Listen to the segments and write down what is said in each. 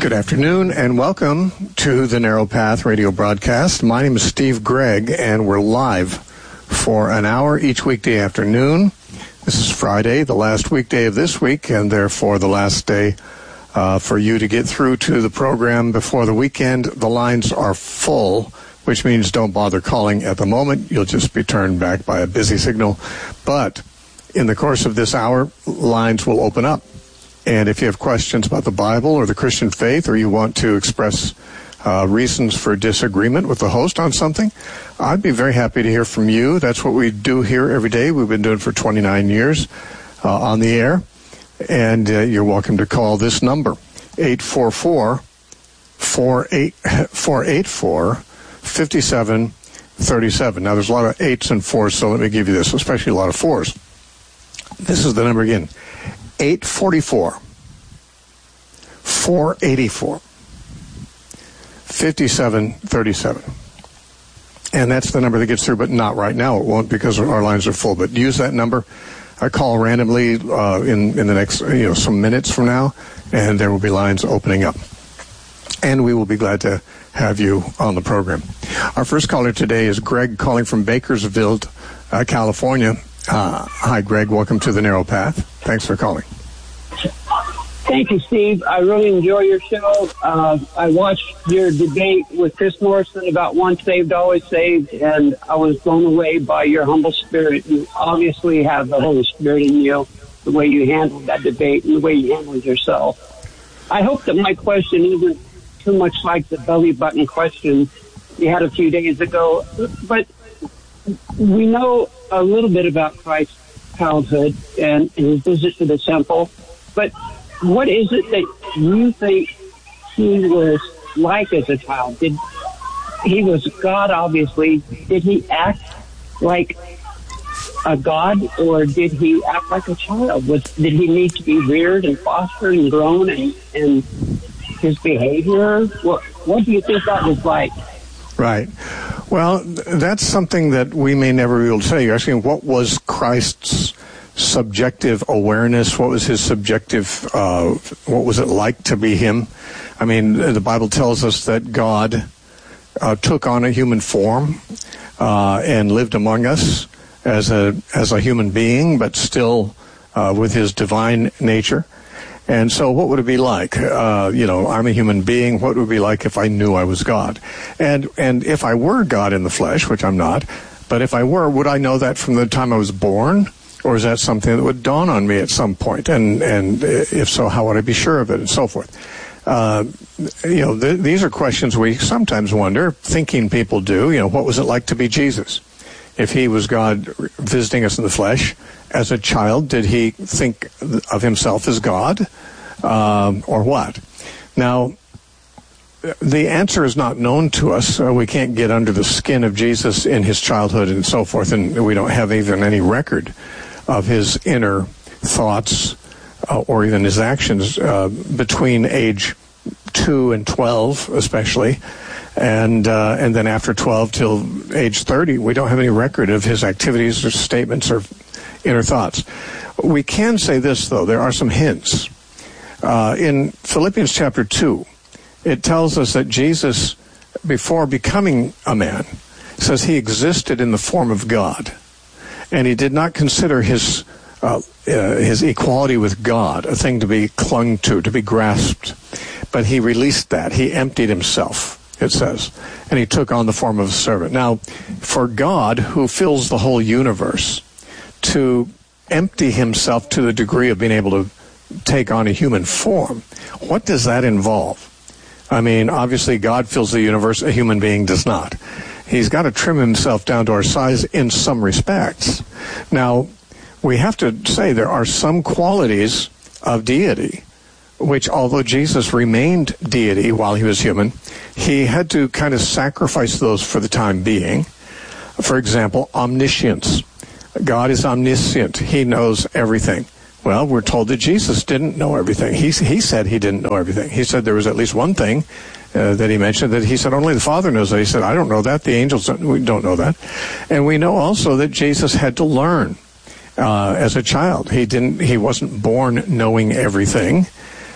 Good afternoon and welcome to the Narrow Path radio broadcast. My name is Steve Gregg and we're live for an hour each weekday afternoon. This is Friday, the last weekday of this week, and therefore the last day for you to get through to the program before the weekend. The lines are full, which means don't bother calling at the moment. You'll just be turned back by a busy signal. But in the course of this hour, lines will open up. And if you have questions about the Bible or the Christian faith, or you want to express reasons for disagreement with the host on something, I'd be very happy to hear from you. That's what we do here every day. We've been doing it for 29 years on the air. And you're welcome to call this number, 844-484-5737. Now, there's a lot of 8s and 4s, so let me give you this, especially a lot of 4s. This is the number again. 844-484-5737. And that's the number that gets through, but not right now. It won't, because our lines are full. But use that number. I call randomly in the next some minutes from now, and there will be lines opening up. And we will be glad to have you on the program. Our first caller today is Greg, calling from Bakersfield, California. Hi, Greg. Welcome to the Narrow Path. Thanks for calling. Thank you, Steve. I really enjoy your show. I watched your debate with Chris Morrison about once saved, always saved, and I was blown away by your humble spirit. You obviously have the Holy Spirit in you, the way you handled that debate and the way you handled yourself. I hope that my question isn't too much like the belly button question you had a few days ago, but we know a little bit about Christ's childhood and his visit to the temple, but what is it that you think he was like as a child? He was God, obviously. Did he act like a God, or did he act like a child? Did he need to be reared and fostered and grown and his behavior? What do you think that was like? Right. Well, that's something that we may never be able to say. You're asking what was Christ's subjective awareness? What was his subjective, what was it like to be him? I mean, the Bible tells us that God took on a human form and lived among us as a human being, but still with his divine nature. And so what would it be like? I'm a human being. What would it be like if I knew I was God? And if I were God in the flesh, which I'm not, but if I were, would I know that from the time I was born? Or is that something that would dawn on me at some point? And if so, how would I be sure of it, and so forth? These are questions we sometimes wonder, thinking people do. What was it like to be Jesus? If he was God visiting us in the flesh, as a child, did he think of himself as God, or what? Now, the answer is not known to us. We can't get under the skin of Jesus in his childhood and so forth, and we don't have even any record of his inner thoughts or even his actions between age 2 and 12, especially. And then after 12 till age 30, we don't have any record of his activities or statements or inner thoughts. We can say this, though. There are some hints. In Philippians chapter 2, it tells us that Jesus, before becoming a man, says he existed in the form of God. And he did not consider his equality with God a thing to be clung to be grasped. But he released that. He emptied himself, it says, and he took on the form of a servant. Now, for God, who fills the whole universe, to empty himself to the degree of being able to take on a human form, what does that involve? I mean, obviously God fills the universe, a human being does not. He's got to trim himself down to our size in some respects. Now, we have to say there are some qualities of deity which, although Jesus remained deity while he was human, he had to kind of sacrifice those for the time being. For example, omniscience. God is omniscient. He knows everything. Well, we're told that Jesus didn't know everything. He said he didn't know everything. He said there was at least one thing that he mentioned that he said only the Father knows that. He said, I don't know that. The angels don't know that. And we know also that Jesus had to learn as a child. He wasn't born knowing everything.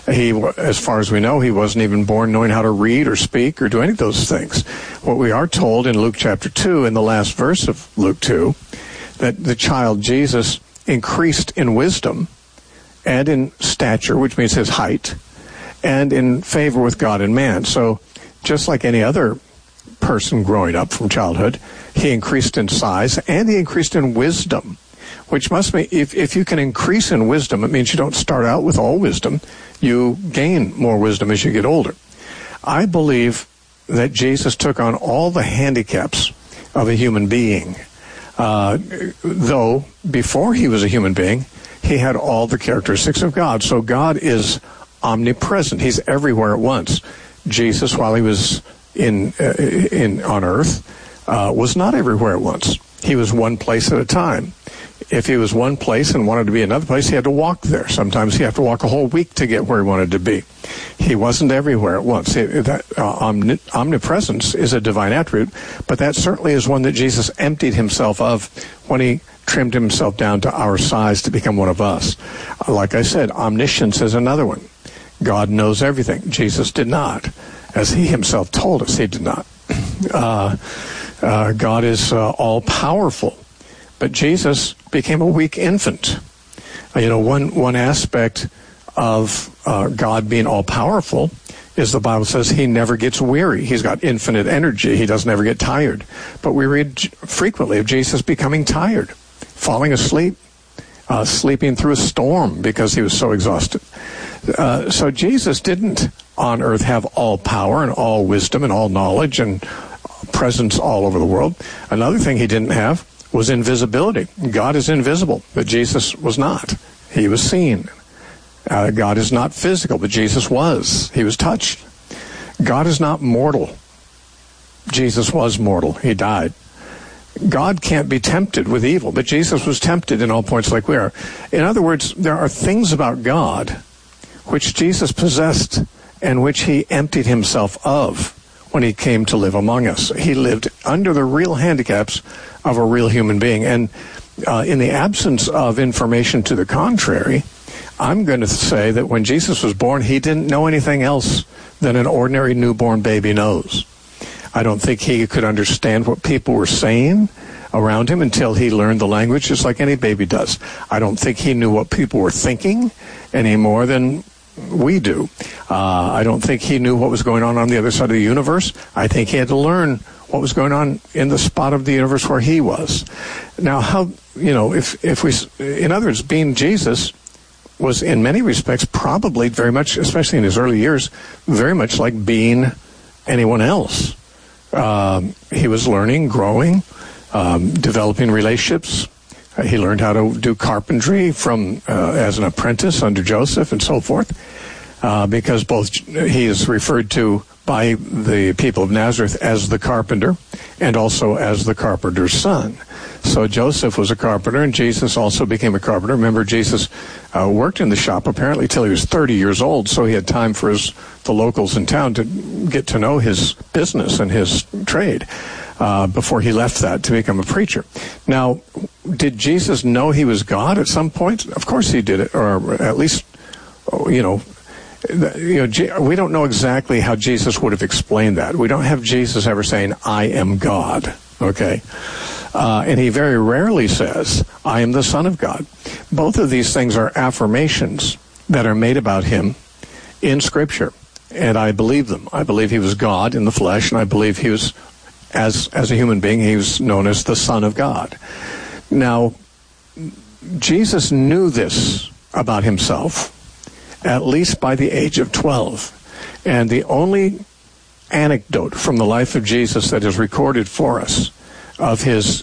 As far as we know, he wasn't even born knowing how to read or speak or do any of those things. What we are told in Luke chapter 2, in the last verse of Luke 2, that the child Jesus increased in wisdom and in stature, which means his height, and in favor with God and man. So just like any other person growing up from childhood, he increased in size and he increased in wisdom, which must mean if you can increase in wisdom, it means you don't start out with all wisdom. You gain more wisdom as you get older. I believe that Jesus took on all the handicaps of a human being, though before he was a human being, he had all the characteristics of God. So God is omnipresent. He's everywhere at once. Jesus, while he was on earth, was not everywhere at once. He was one place at a time. If he was one place and wanted to be another place, he had to walk there. Sometimes he had to walk a whole week to get where he wanted to be. He wasn't everywhere at once. Omnipresence is a divine attribute, but that certainly is one that Jesus emptied himself of when he trimmed himself down to our size to become one of us. Like I said, omniscience is another one. God knows everything. Jesus did not. As he himself told us, he did not. God is all-powerful. But Jesus became a weak infant. One aspect of God being all-powerful is the Bible says he never gets weary. He's got infinite energy. He doesn't ever get tired. But we read frequently of Jesus becoming tired, falling asleep, sleeping through a storm because he was so exhausted. So Jesus didn't on earth have all power and all wisdom and all knowledge and presence all over the world. Another thing he didn't have was invisibility. God is invisible, but Jesus was not. He was seen. God is not physical, but Jesus was. He was touched. God is not mortal. Jesus was mortal. He died. God can't be tempted with evil, but Jesus was tempted in all points like we are. In other words, there are things about God which Jesus possessed and which he emptied himself of when he came to live among us. He lived under the real handicaps of a real human being. And in the absence of information to the contrary, I'm going to say that when Jesus was born, he didn't know anything else than an ordinary newborn baby knows. I don't think he could understand what people were saying around him until he learned the language, just like any baby does. I don't think he knew what people were thinking any more than we do. I don't think he knew what was going on the other side of the universe. I think he had to learn what was going on in the spot of the universe where he was. Now, if we, in other words, being Jesus was in many respects probably very much, especially in his early years, very much like being anyone else. He was learning, growing, developing relationships. He learned how to do carpentry as an apprentice under Joseph and so forth, because both he is referred to by the people of Nazareth as the carpenter and also as the carpenter's son. So Joseph was a carpenter, and Jesus also became a carpenter. Remember, Jesus worked in the shop apparently till he was 30 years old, so he had time for the locals in town to get to know his business and his trade before he left that to become a preacher. Now, did Jesus know he was God at some point? Of course he did, or at least, we don't know exactly how Jesus would have explained that. We don't have Jesus ever saying, I am God, okay? And he very rarely says, I am the Son of God. Both of these things are affirmations that are made about him in Scripture, and I believe them. I believe he was God in the flesh, and I believe he was, as a human being, he was known as the Son of God. Now, Jesus knew this about himself, at least by the age of 12. And the only anecdote from the life of Jesus that is recorded for us of his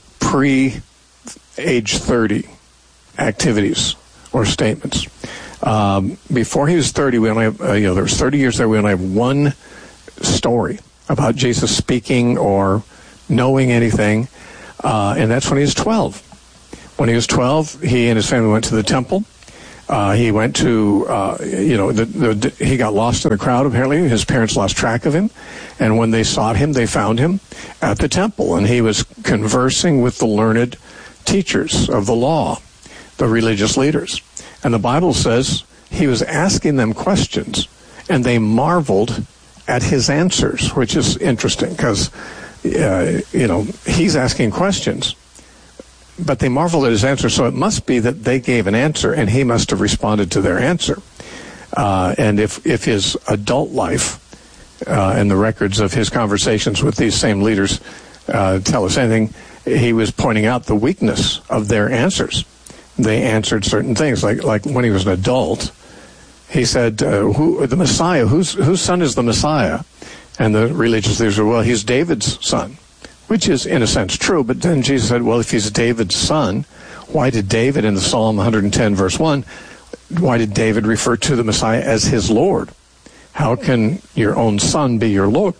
pre-age 30 activities or statements. Before he was 30, we only have, there was 30 years there, we only have one story about Jesus speaking or knowing anything, and that's when he was 12. When he was 12, he and his family went to the temple. He went to, he got lost in the crowd, apparently. His parents lost track of him. And when they sought him, they found him at the temple. And he was conversing with the learned teachers of the law, the religious leaders. And the Bible says he was asking them questions, and they marveled at his answers, which is interesting because, he's asking questions, but they marveled at his answer. So it must be that they gave an answer, and he must have responded to their answer. And if his adult life and the records of his conversations with these same leaders tell us anything, he was pointing out the weakness of their answers. They answered certain things, like when he was an adult, he said, the Messiah, whose son is the Messiah? And the religious leaders said, well, he's David's son, which is in a sense true. But then Jesus said, well, if he's David's son, why did David in the Psalm 110 verse 1, why did David refer to the Messiah as his Lord? How can your own son be your Lord?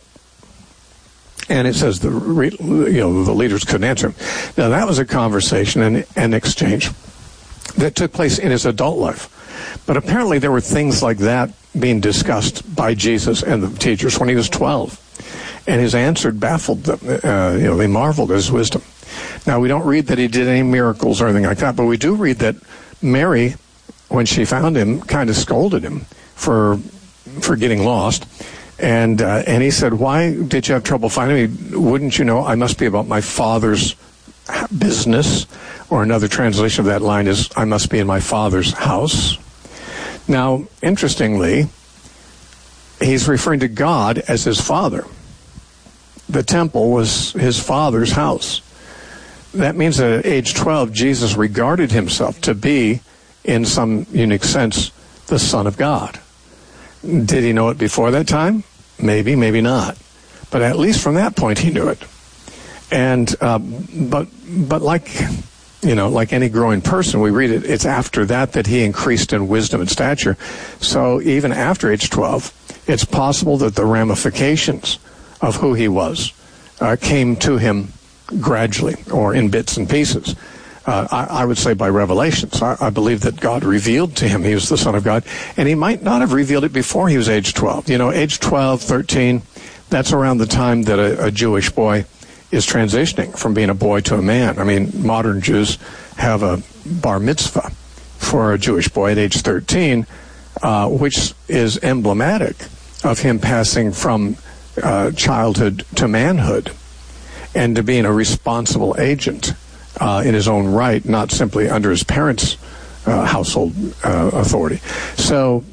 And it says the leaders couldn't answer him. Now that was a conversation and an exchange that took place in his adult life. But apparently there were things like that being discussed by Jesus and the teachers when he was 12. And his answer baffled them. They marveled at his wisdom. Now, we don't read that he did any miracles or anything like that, but we do read that Mary, when she found him, kind of scolded him for getting lost. And he said, why did you have trouble finding me? Wouldn't you know I must be about my Father's business? Or another translation of that line is, I must be in my Father's house. Now, interestingly, he's referring to God as his Father. The temple was his Father's house. That means that at age 12, Jesus regarded himself to be, in some unique sense, the Son of God. Did he know it before that time? Maybe, maybe not. But at least from that point, he knew it. And but like any growing person, we read it. It's after that he increased in wisdom and stature. So even after age 12, it's possible that the ramifications of who he was came to him gradually or in bits and pieces. I would say by revelations. I believe that God revealed to him he was the Son of God, and he might not have revealed it before he was age 12. Age 12, 13, that's around the time that a Jewish boy is transitioning from being a boy to a man. I mean, modern Jews have a bar mitzvah for a Jewish boy at age 13, which is emblematic of him passing from childhood to manhood and to being a responsible agent in his own right, not simply under his parents' household authority. So,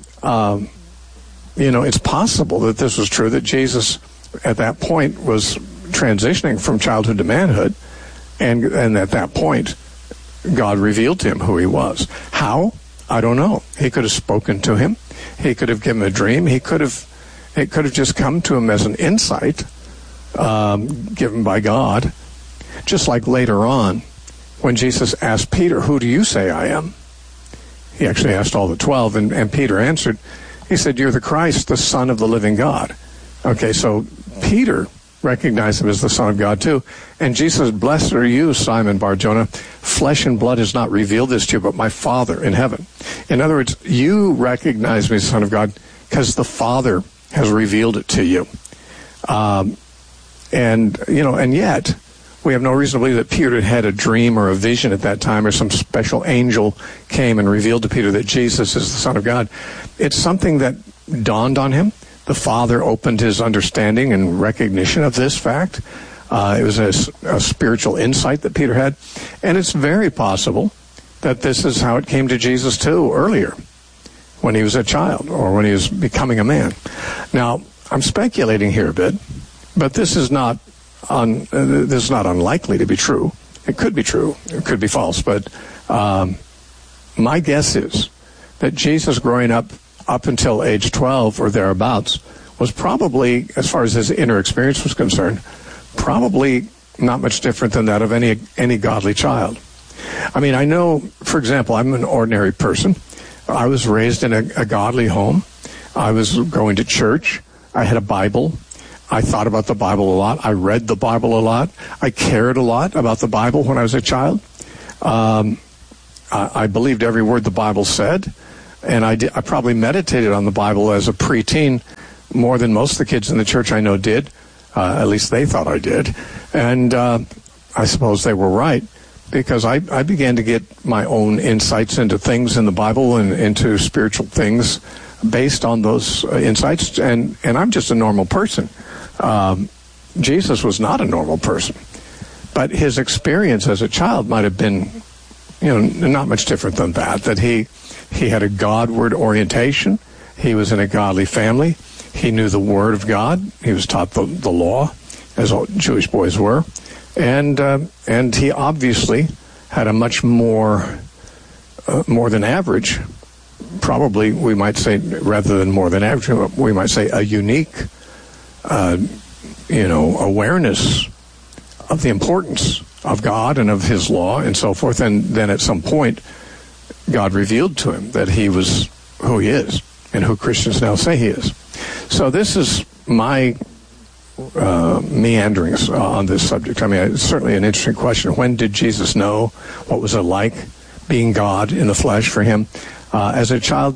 it's possible that this was true, that Jesus at that point was transitioning from childhood to manhood, and at that point, God revealed to him who he was. How? I don't know. He could have spoken to him. He could have given him a dream. It could have just come to him as an insight given by God. Just like later on, when Jesus asked Peter, who do you say I am? He actually asked all the 12, and Peter answered. He said, you're the Christ, the Son of the living God. Okay, so Peter recognized him as the Son of God too. And Jesus said, blessed are you, Simon Bar-Jonah. Flesh and blood has not revealed this to you, but my Father in heaven. In other words, you recognize me as the Son of God because the Father has revealed it to you. And yet, we have no reason to believe that Peter had a dream or a vision at that time, or some special angel came and revealed to Peter that Jesus is the Son of God. It's something that dawned on him. The Father opened his understanding and recognition of this fact. It was a spiritual insight that Peter had. And it's very possible that this is how it came to Jesus too, earlier, when he was a child or when he was becoming a man. Now, I'm speculating here a bit, but this is not unlikely to be true. It could be true. It could be false. But my guess is that Jesus, growing up until age 12 or thereabouts, was probably, as far as his inner experience was concerned, probably not much different than that of any godly child. I mean, I know, for example, I'm an ordinary person. I was raised in a godly home. I was going to church. I had a Bible. I thought about the Bible a lot. I read the Bible a lot. I cared a lot about the Bible when I was a child. I believed every word the Bible said. And I probably meditated on the Bible as a preteen more than most of the kids in the church I know did. At least they thought I did. And I suppose they were right. because I began to get my own insights into things in the Bible and into spiritual things based on those insights, and I'm just a normal person. Jesus was not a normal person, but his experience as a child might have been, not much different than that he had a Godward orientation. He was in a godly family. He knew the Word of God. He was taught the law, as all Jewish boys were. And he obviously had a much more than average, probably we might say, rather than more than average, we might say a unique, awareness of the importance of God and of his law and so forth. And then at some point, God revealed to him that he was who he is and who Christians now say he is. So this is my meanderings on this subject. I mean, it's certainly an interesting question. When did Jesus know? What was it like being God in the flesh for him? As a child,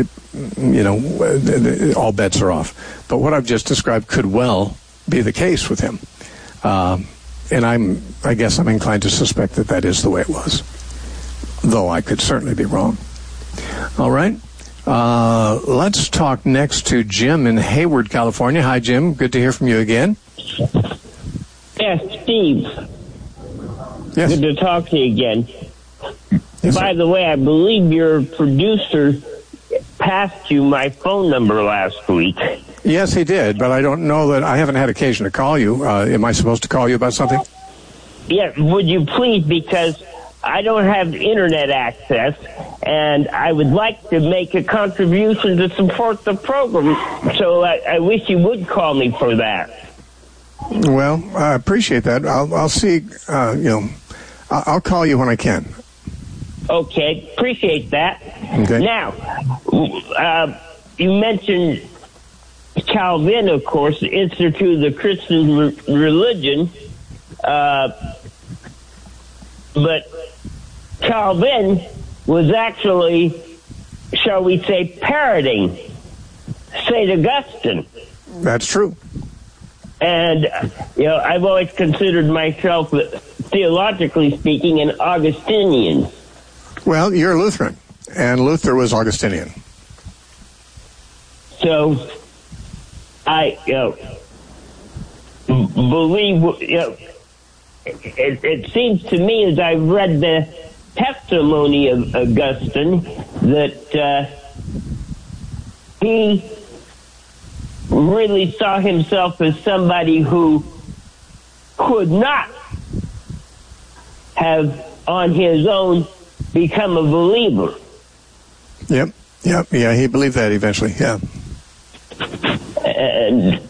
all bets are off. But what I've just described could well be the case with him. And I guess I'm inclined to suspect that is the way it was, though I could certainly be wrong. All right. Let's talk next to Jim in Hayward, California. Hi, Jim. Good to hear from you again. Yes, Steve. Yes. Good to talk to you again. Yes, By the way, I believe your producer passed you my phone number last week. Yes, he did, but I don't know that I haven't had occasion to call you. Am I supposed to call you about something? Yeah, would you please, because I don't have internet access, and I would like to make a contribution to support the program, so I wish you would call me for that. Well, I appreciate that. I'll see, I'll call you when I can. Okay, appreciate that. Okay. Now, you mentioned Calvin, of course, the Institute of the Christian religion, but Calvin was actually, shall we say, parroting St. Augustine. That's true. And, I've always considered myself, theologically speaking, an Augustinian. Well, you're Lutheran, and Luther was Augustinian. So, I believe, it seems to me as I've read the testimony of Augustine that he really saw himself as somebody who could not have on his own become a believer. Yep, he believed that eventually, yeah. And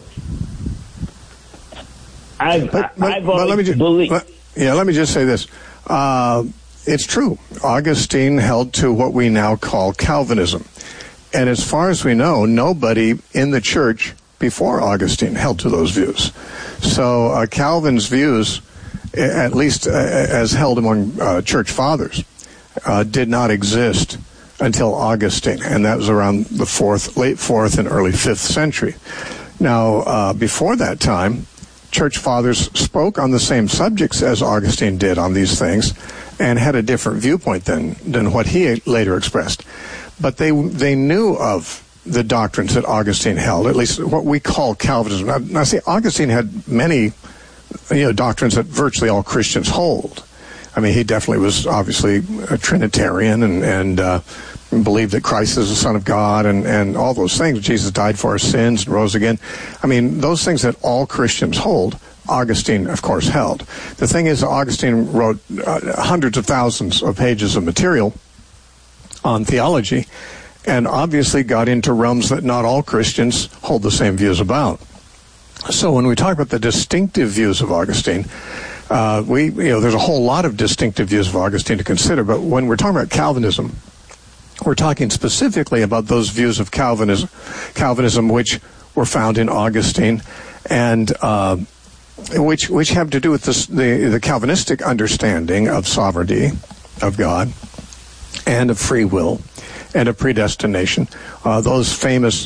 let me just say this. It's true. Augustine held to what we now call Calvinism. And as far as we know, nobody in the church before Augustine held to those views. So Calvin's views, at least as held among church fathers, did not exist until Augustine, and that was around the late 4th and early 5th century. Now, before that time, church fathers spoke on the same subjects as Augustine did on these things, and had a different viewpoint than what he later expressed. But they knew of the doctrines that Augustine held, at least what we call Calvinism. Now see, Augustine had many doctrines that virtually all Christians hold. I mean, he definitely was obviously a Trinitarian and believed that Christ is the Son of God and all those things. Jesus died for our sins and rose again. I mean, those things that all Christians hold, Augustine, of course, held. The thing is, Augustine wrote hundreds of thousands of pages of material on theology, and obviously got into realms that not all Christians hold the same views about. So when we talk about the distinctive views of Augustine, there's a whole lot of distinctive views of Augustine to consider, but when we're talking about Calvinism, we're talking specifically about those views of Calvinism which were found in Augustine, and which have to do with the Calvinistic understanding of sovereignty of God, and of free will, and of predestination. Those famous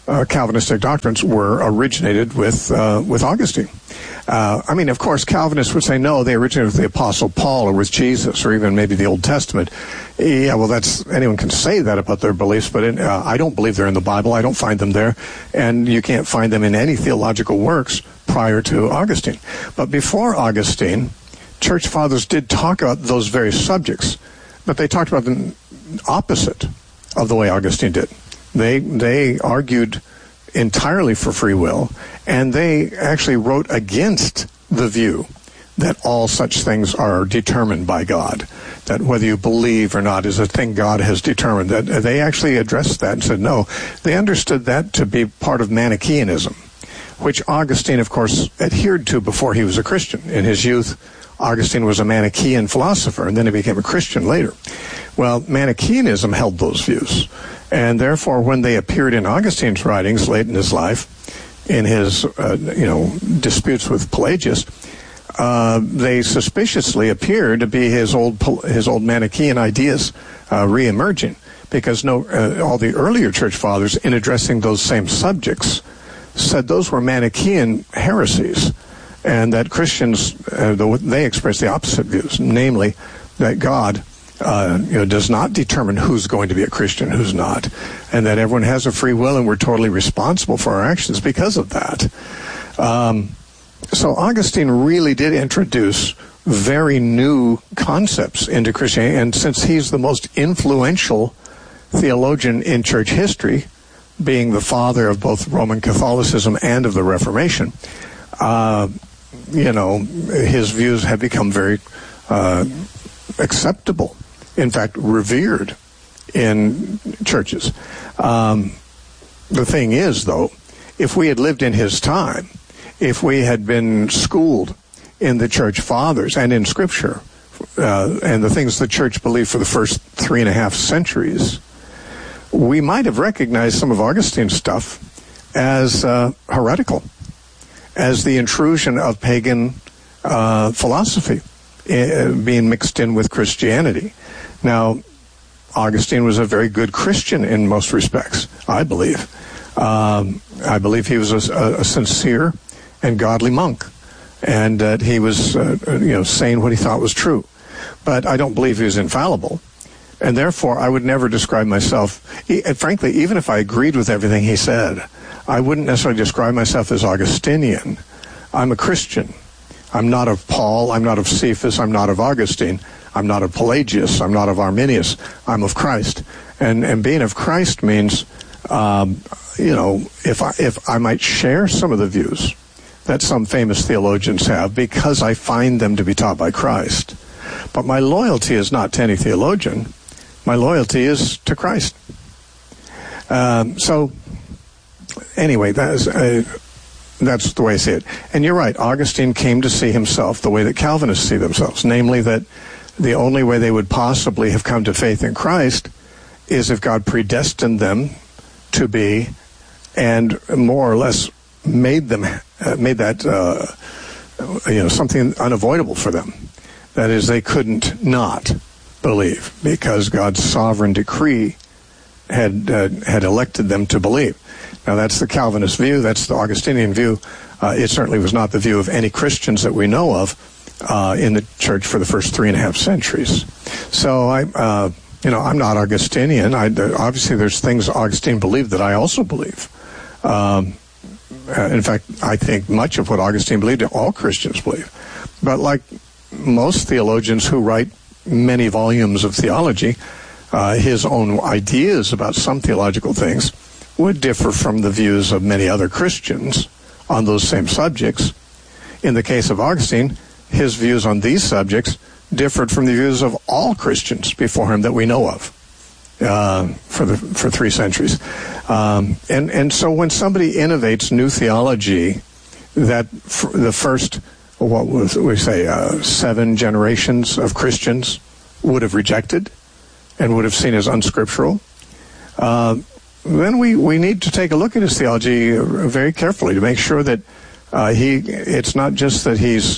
Calvinistic doctrines originated with Augustine. Of course, Calvinists would say, no, they originated with the Apostle Paul or with Jesus or even maybe the Old Testament. Yeah, well, anyone can say that about their beliefs, but I don't believe they're in the Bible. I don't find them there, and you can't find them in any theological works prior to Augustine. But before Augustine, church fathers did talk about those very subjects, but they talked about them opposite of the way Augustine did. They argued entirely for free will, and they actually wrote against the view that all such things are determined by God, that whether you believe or not is a thing God has determined. That they actually addressed that and said no. They understood that to be part of Manichaeanism, which Augustine, of course, adhered to before he was a Christian. In his youth, Augustine was a Manichaean philosopher, and then he became a Christian later. Well, Manichaeanism held those views, and therefore when they appeared in Augustine's writings late in his life, in his disputes with Pelagius, they suspiciously appeared to be his old Manichaean ideas re-emerging, because all the earlier church fathers, in addressing those same subjects, said those were Manichaean heresies, and that Christians, they express the opposite views, namely that God does not determine who's going to be a Christian, who's not, and that everyone has a free will and we're totally responsible for our actions because of that. So Augustine really did introduce very new concepts into Christianity, and since he's the most influential theologian in church history, being the father of both Roman Catholicism and of the Reformation, his views have become very acceptable, in fact, revered in churches. The thing is, though, if we had lived in his time, if we had been schooled in the church fathers and in Scripture, and the things the church believed for the first 3.5 centuries, we might have recognized some of Augustine's stuff as heretical, as the intrusion of pagan philosophy being mixed in with Christianity. Now, Augustine was a very good Christian in most respects, I believe. I believe he was a sincere and godly monk, and that he was saying what he thought was true. But I don't believe he was infallible, and therefore I would never describe myself, frankly, even if I agreed with everything he said, I wouldn't necessarily describe myself as Augustinian. I'm a Christian. I'm not of Paul, I'm not of Cephas, I'm not of Augustine, I'm not of Pelagius, I'm not of Arminius, I'm of Christ. And being of Christ means, if I might share some of the views that some famous theologians have, because I find them to be taught by Christ. But my loyalty is not to any theologian. My loyalty is to Christ. So, anyway, that's the way I see it. And you're right, Augustine came to see himself the way that Calvinists see themselves, namely that the only way they would possibly have come to faith in Christ is if God predestined them to be, and more or less made that something unavoidable for them. That is, they couldn't not believe because God's sovereign decree had elected them to believe. Now, that's the Calvinist view. That's the Augustinian view. It certainly was not the view of any Christians that we know of in the church for the first 3.5 centuries. So I'm not Augustinian. Obviously, there's things Augustine believed that I also believe. In fact, I think much of what Augustine believed, all Christians believe. But like most theologians who write many volumes of theology, his own ideas about some theological things would differ from the views of many other Christians on those same subjects. In the case of Augustine, his views on these subjects differed from the views of all Christians before him that we know of for 3 centuries. And so when somebody innovates new theology that the first, 7 generations of Christians would have rejected and would have seen as unscriptural, then we need to take a look at his theology very carefully to make sure that it's not just that he's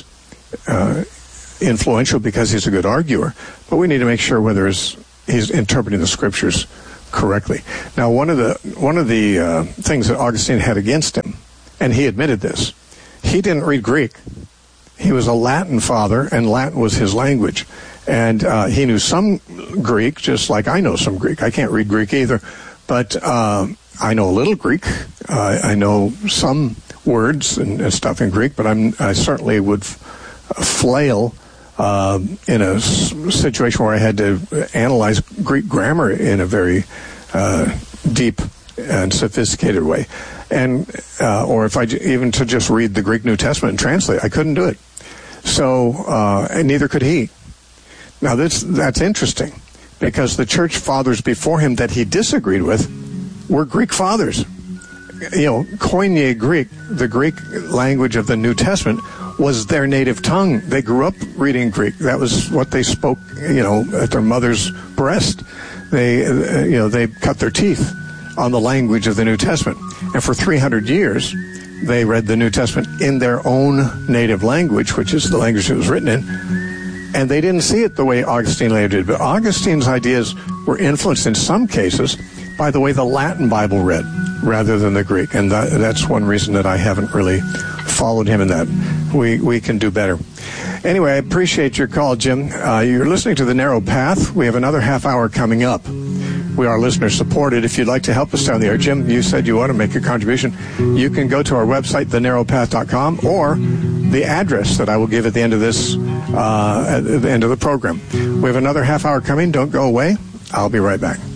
influential because he's a good arguer, but we need to make sure whether he's interpreting the scriptures correctly. Now, one of the things that Augustine had against him, and he admitted this, he didn't read Greek. He was a Latin father, and Latin was his language. And he knew some Greek, just like I know some Greek. I can't read Greek either, but I know a little Greek. I know some words and stuff in Greek, but I certainly would flail in a situation where I had to analyze Greek grammar in a very deep and sophisticated way, and or if I even to just read the Greek New Testament and translate, I couldn't do it. So, and neither could he. Now that's interesting, because the church fathers before him that he disagreed with were Greek fathers. Koine Greek, the Greek language of the New Testament, was their native tongue. They grew up reading Greek. That was what they spoke, at their mother's breast. They cut their teeth on the language of the New Testament. And for 300 years, they read the New Testament in their own native language, which is the language it was written in. And they didn't see it the way Augustine later did. But Augustine's ideas were influenced in some cases by the way the Latin Bible read rather than the Greek. And that's one reason that I haven't really followed him in that. We can do better. Anyway, I appreciate your call, Jim. You're listening to The Narrow Path. We have another half hour coming up. We are listener supported. If you'd like to help us down the air, Jim, you said you want to make a contribution. You can go to our website, thenarrowpath.com, or the address that I will give at the end of this, at the end of the program. We have another half hour coming. Don't go away. I'll be right back.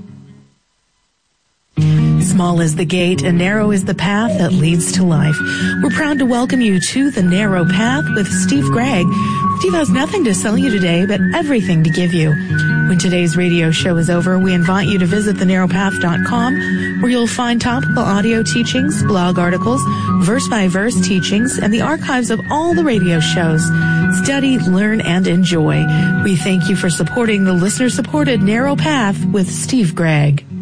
Small is the gate and narrow is the path that leads to life. We're proud to welcome you to The Narrow Path with Steve Gregg. Steve has nothing to sell you today, but everything to give you. When today's radio show is over, we invite you to visit thenarrowpath.com, where you'll find topical audio teachings, blog articles, verse-by-verse teachings, and the archives of all the radio shows. Study, learn, and enjoy. We thank you for supporting the listener-supported Narrow Path with Steve Gregg.